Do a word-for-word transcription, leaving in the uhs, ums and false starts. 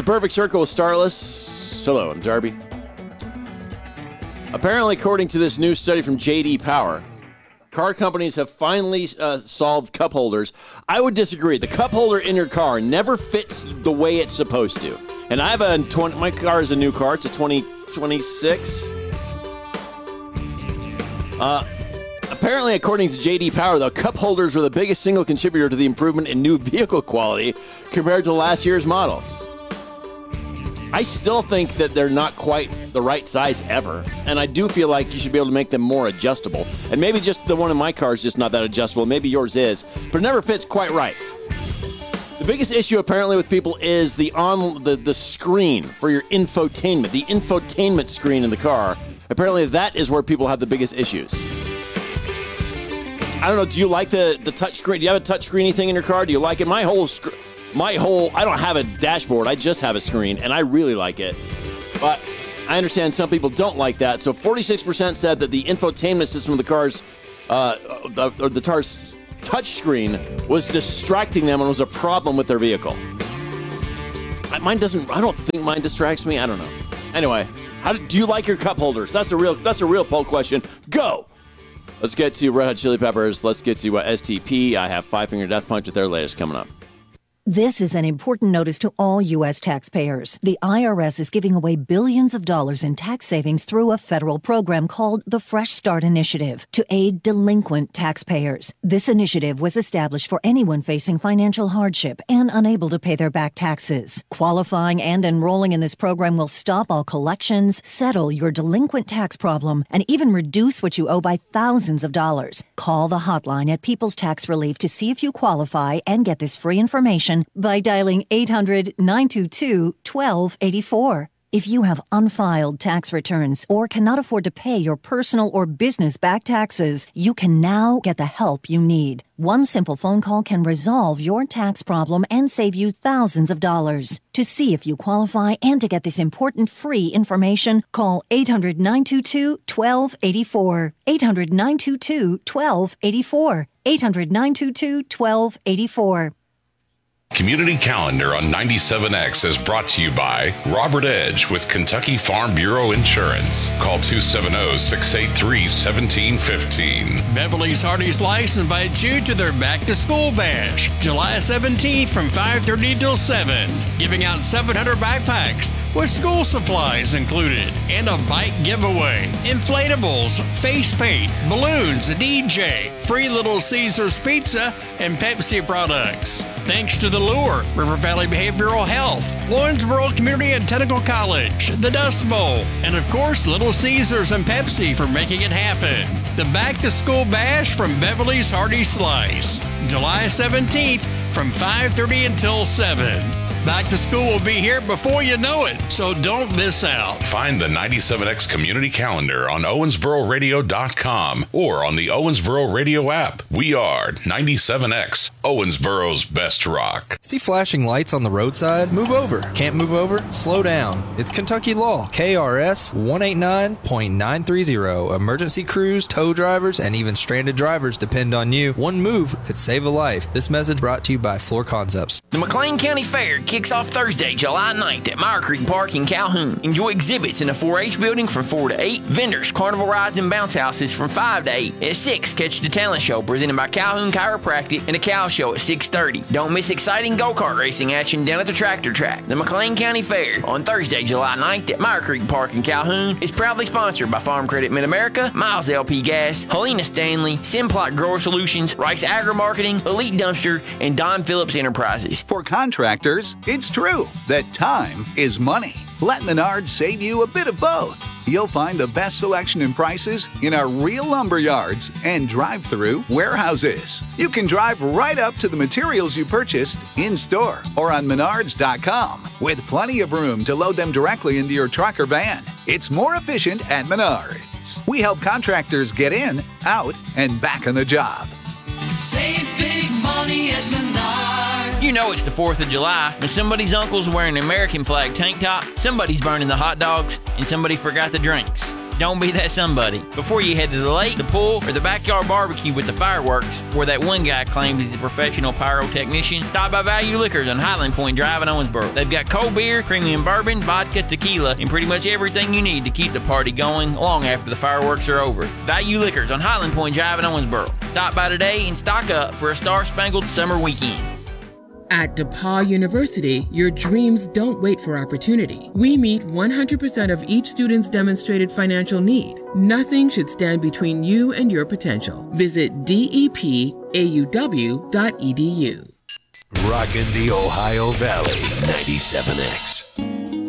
to Perfect Circle with Starless. Hello, I'm Darby. Apparently, according to this new study from J D Power, car companies have finally uh, solved cup holders. I would disagree. The cup holder in your car never fits the way it's supposed to. And I have a twenty. My car is a new car. It's a twenty twenty-six. Uh, apparently, according to J D Power, the cup holders were the biggest single contributor to the improvement in new vehicle quality compared to last year's models. I still think that they're not quite the right size ever, and I do feel like you should be able to make them more adjustable. And maybe just the one in my car is just not that adjustable. Maybe yours is, but it never fits quite right. The biggest issue apparently with people is the on the, the screen for your infotainment, the infotainment screen in the car. Apparently that is where people have the biggest issues. I don't know, do you like the, the touch screen? Do you have a touch screeny thing in your car? Do you like it? My whole screen... My whole, I don't have a dashboard, I just have a screen, and I really like it. But I understand some people don't like that. So forty-six percent said that the infotainment system of the car's, uh, the, or the car's touchscreen was distracting them and was a problem with their vehicle. Mine doesn't, I don't think mine distracts me, I don't know. Anyway, how do, do you like your cup holders? That's a real, that's a real poll question. Go! Let's get to Red Hot Chili Peppers. Let's get to uh, S T P. I have Five Finger Death Punch with their latest coming up. This is an important notice to all U S taxpayers. The I R S is giving away billions of dollars in tax savings through a federal program called the Fresh Start Initiative to aid delinquent taxpayers. This initiative was established for anyone facing financial hardship and unable to pay their back taxes. Qualifying and enrolling in this program will stop all collections, settle your delinquent tax problem, and even reduce what you owe by thousands of dollars. Call the hotline at People's Tax Relief to see if you qualify and get this free information by dialing eight hundred, nine two two, one two eight four. If you have unfiled tax returns or cannot afford to pay your personal or business back taxes, you can now get the help you need. One simple phone call can resolve your tax problem and save you thousands of dollars. To see if you qualify and to get this important free information, call eight hundred, nine two two, one two eight four. eight hundred, nine two two, one two eight four. eight hundred, nine two two, one two eight four. Community Calendar on ninety-seven X is brought to you by Robert Edge with Kentucky Farm Bureau Insurance. Call two seven zero, six eight three, one seven one five. Beverly's Hardy Slice invites you to their Back to School Bash, July seventeenth from five thirty till seven, giving out seven hundred backpacks with school supplies included and a bike giveaway, inflatables, face paint, balloons, a D J, free Little Caesars pizza, and Pepsi products. Thanks to The Lure, River Valley Behavioral Health, Lawrenceburg Community and Technical College, the Dust Bowl, and of course Little Caesars and Pepsi for making it happen. The Back to School Bash from Beverly's Hardy Slice, July seventeenth from five thirty until seven. Back to school will be here before you know it, so don't miss out. Find the ninety-seven X Community Calendar on Owensboro Radio dot com or on the Owensboro Radio app. We are ninety-seven X, Owensboro's best rock. See flashing lights on the roadside? Move over. Can't move over? Slow down. It's Kentucky law. K R S one eighty-nine point nine three zero. Emergency crews, tow drivers, and even stranded drivers depend on you. One move could save a life. This message brought to you by Floor Concepts. The McLean County Fair kicks off Thursday, July ninth at Meyer Creek Park in Calhoun. Enjoy exhibits in the four H building from four to eight, vendors, carnival rides, and bounce houses from five to eight. At six, catch the talent show presented by Calhoun Chiropractic and the Cow Show at six thirty. Don't miss exciting go-kart racing action down at the tractor track. The McLean County Fair on Thursday, July ninth at Meyer Creek Park in Calhoun is proudly sponsored by Farm Credit Mid-America, Miles L P Gas, Helena Stanley, Simplot Grower Solutions, Rice Agri Marketing, Elite Dumpster, and Don Phillips Enterprises. For contractors, it's true that time is money. Let Menards save you a bit of both. You'll find the best selection and prices in our real lumber yards and drive-through warehouses. You can drive right up to the materials you purchased in-store or on menards dot com with plenty of room to load them directly into your truck or van. It's more efficient at Menards. We help contractors get in, out, and back on the job. Save big money at Menards. You know it's the fourth of July, and somebody's uncle's wearing an American flag tank top, somebody's burning the hot dogs, and somebody forgot the drinks. Don't be that somebody. Before you head to the lake, the pool, or the backyard barbecue with the fireworks, where that one guy claims he's a professional pyrotechnician, stop by Value Liquors on Highland Point Drive in Owensboro. They've got cold beer, premium bourbon, vodka, tequila, and pretty much everything you need to keep the party going long after the fireworks are over. Value Liquors on Highland Point Drive in Owensboro. Stop by today and stock up for a star-spangled summer weekend. At DePauw University, your dreams don't wait for opportunity. We meet one hundred percent of each student's demonstrated financial need. Nothing should stand between you and your potential. Visit D E P A U W dot E D U. Rockin' the Ohio Valley, ninety-seven X.